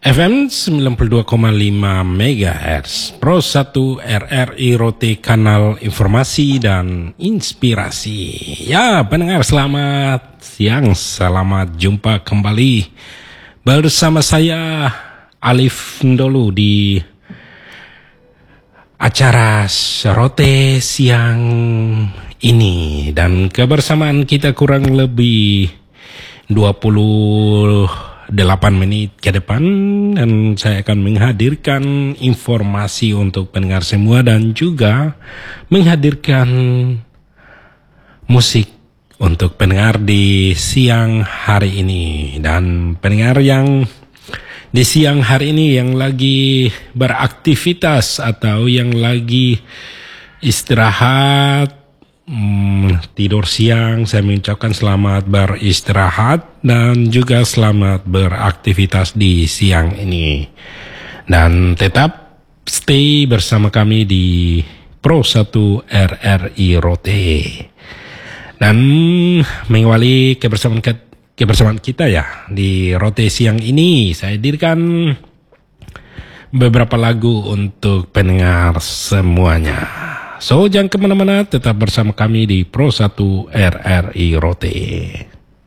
FM 92,5 MHz Pro 1 RRI Rote, kanal informasi dan inspirasi. Ya, pendengar, selamat siang, selamat jumpa kembali bersama saya Alif Ndolu di acara Rote siang ini, dan kebersamaan kita kurang lebih 28 menit ke depan, dan saya akan menghadirkan informasi untuk pendengar semua dan juga menghadirkan musik untuk pendengar di siang hari ini. Dan pendengar yang di siang hari ini yang lagi beraktivitas atau yang lagi istirahat, tidur siang, saya mengucapkan selamat beristirahat dan juga selamat beraktivitas di siang ini. Dan tetap stay bersama kami di Pro 1 RRI Rote. Dan mengawali kebersamaan kita ya di Rote siang ini, saya hadirkan beberapa lagu untuk pendengar semuanya. So, jangan kemana-mana, tetap bersama kami di Pro 1 RRI Rote.